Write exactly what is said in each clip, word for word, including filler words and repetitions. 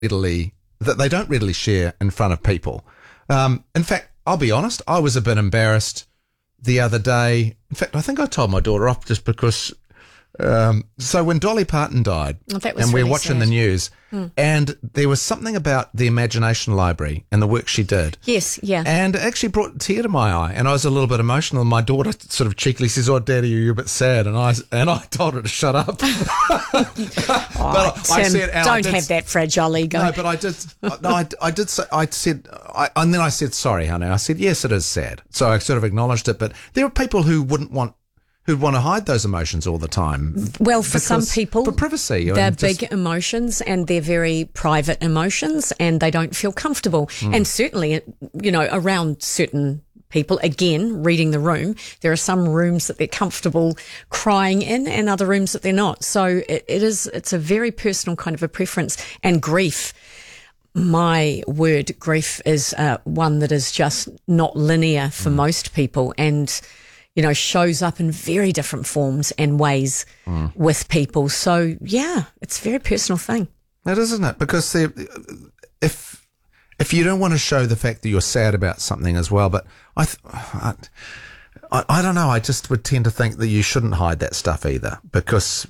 readily, that they don't readily share in front of people. Um, in fact, I'll be honest, I was a bit embarrassed the other day. In fact, I think I told my daughter off just because. Um, so when Dolly Parton died, oh, that was and we really were watching sad. the news, mm. and there was something about the Imagination Library and the work she did. Yes, yeah. And it actually brought a tear to my eye, and I was a little bit emotional. My daughter sort of cheekily says, "Oh, Daddy, you're a bit sad," and I and I told her to shut up. oh, but Tim, I said, and don't I did, have that fragile ego. No, but I did. No, I, I did say. I said, I, and then I said, "Sorry, honey." I said, "Yes, it is sad." So I sort of acknowledged it. But there are people who wouldn't want. Who'd want to hide those emotions all the time. Well, for some people, for privacy. They're just, big emotions and they're very private emotions and they don't feel comfortable. Mm. And certainly, you know, around certain people, again, reading the room, there are some rooms that they're comfortable crying in and other rooms that they're not. So it, it is, it's a very personal kind of a preference. And grief, my word, grief is uh, one that is just not linear for mm. most people. And you know, shows up in very different forms and ways mm. with people. So, yeah, it's a very personal thing. It is, isn't it? Because if if you don't want to show the fact that you're sad about something as well, but I, th- I, I don't know, I just would tend to think that you shouldn't hide that stuff either because...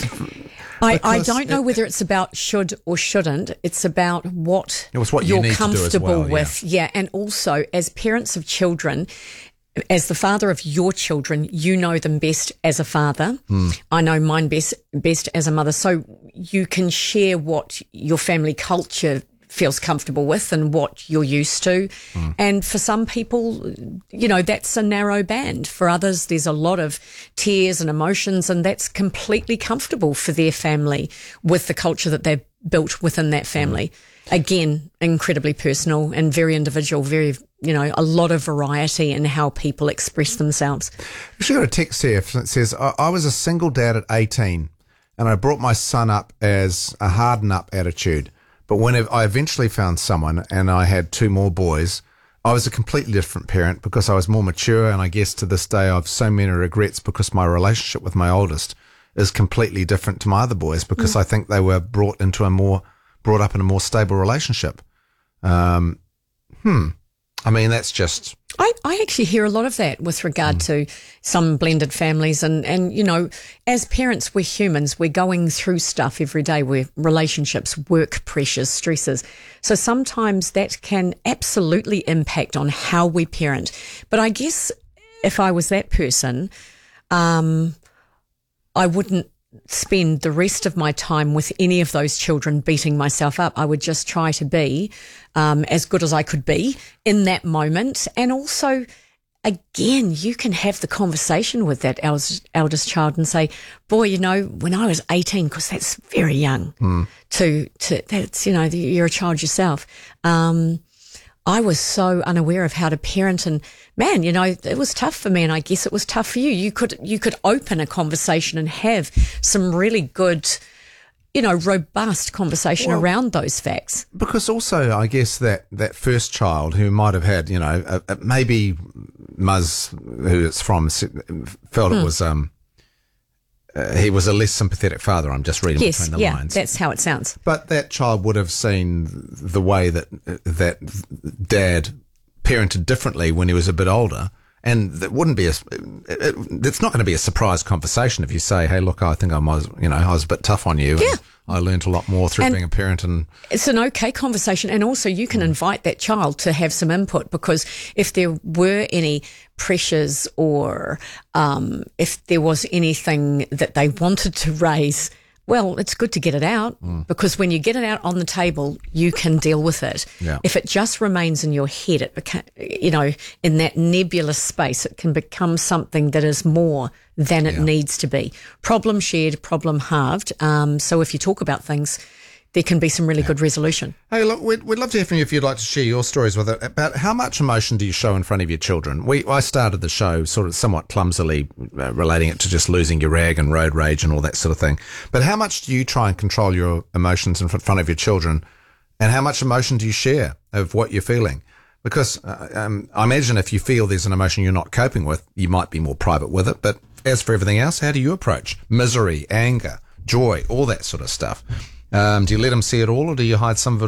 I, because I don't know it, whether it's about should or shouldn't. It's about what, it was what you you're need comfortable to do as well, with. Yeah. yeah, and also as parents of children... As the father of your children, you know them best as a father. Mm. I know mine best best as a mother. So you can share what your family culture feels comfortable with and what you're used to. Mm. And for some people, you know, that's a narrow band. For others, there's a lot of tears and emotions, and that's completely comfortable for their family with the culture that they've built within that family. Mm. Again, incredibly personal and very individual, very, you know, a lot of variety in how people express themselves. She got a text here that says, I, I was a single dad at eighteen and I brought my son up as a harden up attitude. But when I eventually found someone and I had two more boys, I was a completely different parent because I was more mature, and I guess to this day I have so many regrets because my relationship with my oldest is completely different to my other boys because mm. I think they were brought into a more brought up in a more stable relationship. Um, hmm. I mean, that's just... I, I actually hear a lot of that with regard mm. to some blended families. And, and, you know, as parents, we're humans. We're going through stuff every day. We're relationships, work pressures, stresses. So sometimes that can absolutely impact on how we parent. But I guess if I was that person, um, I wouldn't spend the rest of my time with any of those children beating myself up. I would just try to be um, as good as I could be in that moment. And also, again, you can have the conversation with that eldest, eldest child and say, boy, you know, when I was eighteen, because that's very young mm. to, to, that's, you know, you're a child yourself. Um, I was so unaware of how to parent, and man, you know, it was tough for me, and I guess it was tough for you. You could, you could open a conversation and have some really good, you know, robust conversation well, around those facts. Because also, I guess that, that first child who might have had, you know, uh, uh, maybe Muzz, who it's from, felt mm. it was, um, Uh, he was a less sympathetic father. I'm just reading yes, between the yeah, lines. That's how it sounds. But that child would have seen the way that that dad parented differently when he was a bit older, and that wouldn't be a. It, it's not going to be a surprise conversation if you say, "Hey, look, I think I was, you know, I was a bit tough on you." Yeah. And I learned a lot more through and being a parent, and it's an okay conversation. And also, you can invite that child to have some input, because if there were any pressures or um, if there was anything that they wanted to raise, well, it's good to get it out mm. because when you get it out on the table, you can deal with it. Yeah. If it just remains in your head, it beca- you know, in that nebulous space, it can become something that is more than it yeah. needs to be. Problem shared, problem halved. Um, so if you talk about things, there can be some really yeah. good resolution. Hey, look, we'd, we'd love to hear from you if you'd like to share your stories with it about how much emotion do you show in front of your children. We I started the show sort of somewhat clumsily uh, relating it to just losing your rag and road rage and all that sort of thing. But how much do you try and control your emotions in front of your children, and how much emotion do you share of what you're feeling? Because uh, um, I imagine if you feel there's an emotion you're not coping with, you might be more private with it. But as for everything else, how do you approach misery, anger, joy, all that sort of stuff? Um, do you let them see it all, or do you hide some of it